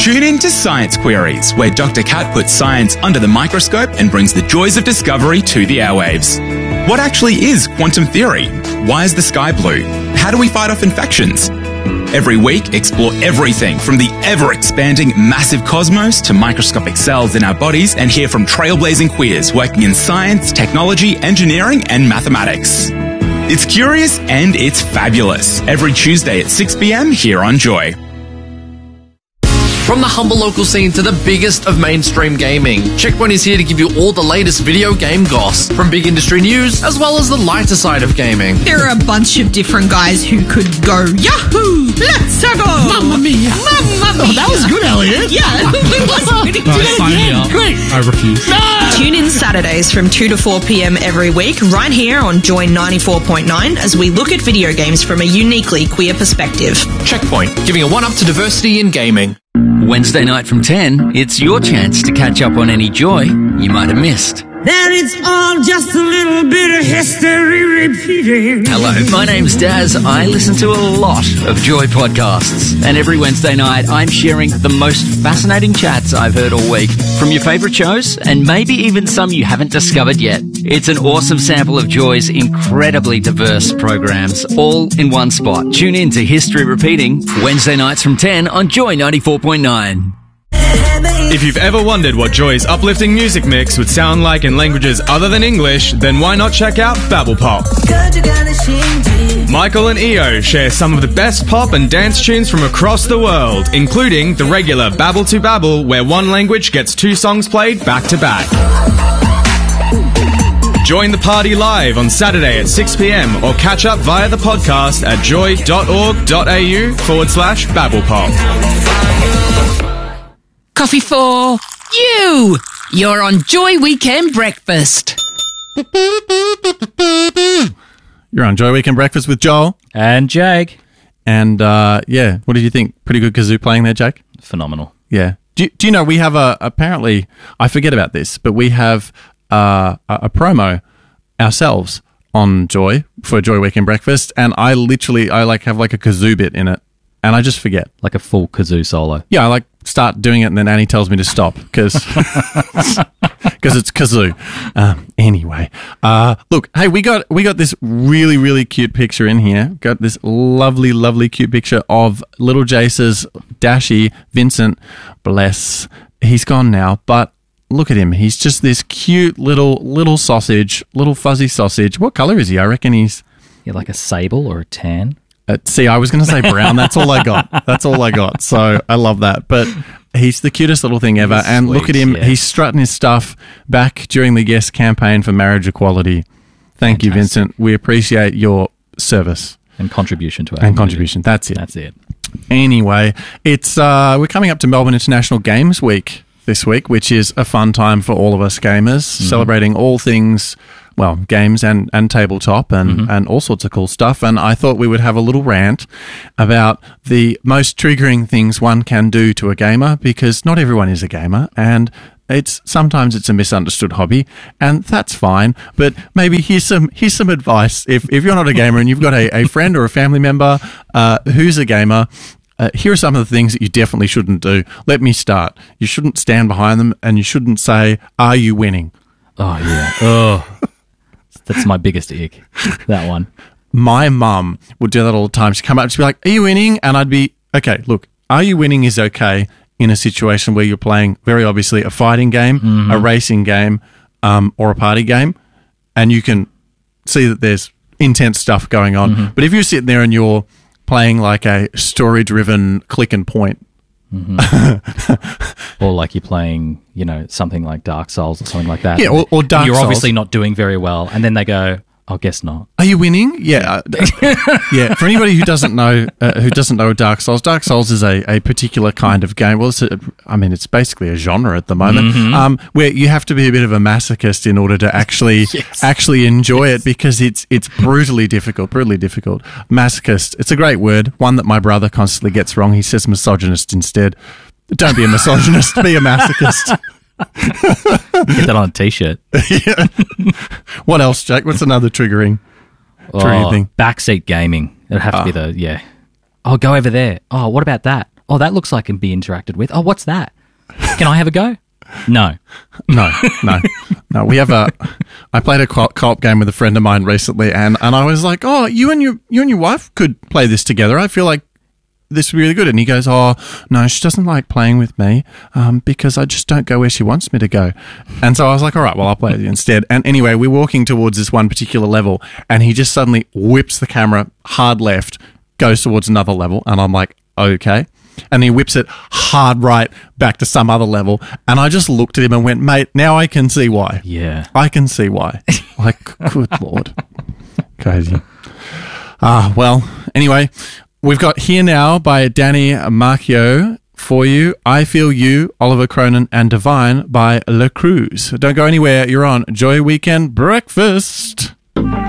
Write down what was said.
Tune in to Science Queries, where Dr. Cat puts science under the microscope and brings the joys of discovery to the airwaves. What actually is quantum theory? Why is the sky blue? How do we fight off infections? Every week, explore everything from the ever-expanding massive cosmos to microscopic cells in our bodies and hear from trailblazing queers working in science, technology, engineering, and mathematics. It's curious and it's fabulous. Every Tuesday at 6 p.m. here on Joy. From the humble local scene to the biggest of mainstream gaming, Checkpoint is here to give you all the latest video game goss, from big industry news as well as the lighter side of gaming. There are a bunch of different guys who could go, Yahoo! Let's go! Mamma mia! Mamma mia! Oh, that was good, Elliot. Yeah, it was pretty good. Sign me up. Great. I refuse. No! Tune in Saturdays from 2 to 4 p.m. every week, right here on Joy 94.9, as we look at video games from a uniquely queer perspective. Checkpoint, giving a one-up to diversity in gaming. Wednesday night from 10, it's your chance to catch up on any joy you might have missed. That it's all just a little bit of history repeating. Hello, my name's Daz. I listen to a lot of Joy podcasts. And every Wednesday night, I'm sharing the most fascinating chats I've heard all week from your favourite shows and maybe even some you haven't discovered yet. It's an awesome sample of Joy's incredibly diverse programs, all in one spot. Tune in to History Repeating, Wednesday nights from 10 on Joy 94.9. If you've ever wondered what Joy's uplifting music mix would sound like in languages other than English, then why not check out Babble Pop? Michael and Io share some of the best pop and dance tunes from across the world, including the regular Babble to Babble, where one language gets 2 songs played back to back. Join the party live on Saturday at 6 p.m. or catch up via the podcast at joy.org.au/BabblePop. Coffee for you! You're on Joy Weekend Breakfast. You're on Joy Weekend Breakfast with Joel. And Jake. And, yeah, what did you think? Pretty good kazoo playing there, Jake? Phenomenal. Yeah. Do you know, we have apparently, I forget about this, but we have a promo ourselves on Joy for Joy Weekend Breakfast, and I have like a kazoo bit in it, and I just forget. Like a full kazoo solo. Yeah, I start doing it, and then Annie tells me to stop because it's kazoo. Anyway, look, hey, we got this really, really cute picture in here. Got this lovely, lovely cute picture of little Jace's Dashy, Vincent. Bless, he's gone now, but look at him. He's just this cute little sausage, little fuzzy sausage. What color is he? I reckon he's like a sable or a tan. See, I was going to say brown. That's all I got. So I love that. But he's the cutest little thing ever. And look at him. Yeah. He's strutting his stuff back during the Yes campaign for marriage equality. Thank you, Vincent. We appreciate your service. And contribution to our community. Contribution. That's it. Anyway, it's we're coming up to Melbourne International Games Week this week, which is a fun time for all of us gamers, celebrating all things, well, games and tabletop and all sorts of cool stuff. And I thought we would have a little rant about the most triggering things one can do to a gamer, because not everyone is a gamer, and sometimes it's a misunderstood hobby, and that's fine. But maybe here's some advice. If you're not a gamer and you've got a friend or a family member who's a gamer, here are some of the things that you definitely shouldn't do. Let me start. You shouldn't stand behind them, and you shouldn't say, "Are you winning?" Oh, yeah. Oh, that's my biggest ick, that one. My mum would do that all the time. She'd come up and she'd be like, "Are you winning?" And I'd be, okay, look, "Are you winning?" is okay in a situation where you're playing, very obviously, a fighting game, a racing game, or a party game, and you can see that there's intense stuff going on. But if you're sitting there and you're playing like a story-driven click and point, or like you're playing, something like Dark Souls or something like that. Yeah, or Dark Souls. You're obviously not doing very well, and then they go, "I guess not." Are you winning? Yeah, yeah. For anybody who doesn't know Dark Souls is a particular kind of game. Well, it's basically a genre at the moment, where you have to be a bit of a masochist in order to actually enjoy it, because it's brutally difficult. Masochist. It's a great word, one that my brother constantly gets wrong. He says misogynist instead. Don't be a misogynist. Be a masochist. Get that on a t-shirt. Yeah. What else, Jake? What's another triggering thing? Backseat gaming. It'd have to be Oh, go over there. Oh, what about that? Oh, that looks like it can be interacted with. Oh, what's that? Can I have a go? No. No. We have I played a co-op game with a friend of mine recently, and I was like, "Oh, you and your wife could play this together. I feel like this would be really good." And he goes, "Oh, no, she doesn't like playing with me because I just don't go where she wants me to go." And so I was like, "All right, well, I'll play with you instead." And anyway, we're walking towards this one particular level, and he just suddenly whips the camera hard left, goes towards another level, and I'm like, "Okay." And he whips it hard right back to some other level. And I just looked at him and went, "Mate, now I can see why." Yeah. I can see why. Like, good Lord. Crazy. Well, anyway, we've got Here Now by Danny Marchio for you. I Feel You, Oliver Cronin, and Divine by Le Cruz. Don't go anywhere. You're on Joy Weekend Breakfast.